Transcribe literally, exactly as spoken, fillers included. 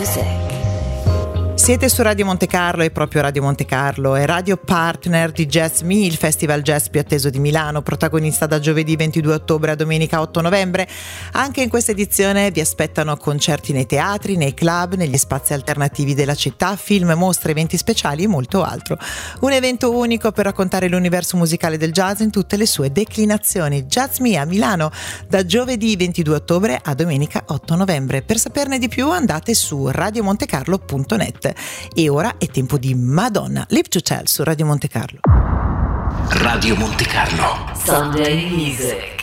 music. Siete su Radio Monte Carlo e proprio Radio Monte Carlo è radio partner di Jazz Me, il festival jazz più atteso di Milano, protagonista da giovedì ventidue ottobre a domenica otto novembre. Anche in questa edizione vi aspettano concerti nei teatri, nei club, negli spazi alternativi della città, film, mostre, eventi speciali e molto altro. Un evento unico per raccontare l'universo musicale del jazz in tutte le sue declinazioni. Jazz Me a Milano da giovedì ventidue ottobre a domenica otto novembre. Per saperne di più andate su radio monte carlo punto net. E ora è tempo di Madonna, Live to Tell su Radio Monte Carlo. Radio Monte Carlo Sunday Music.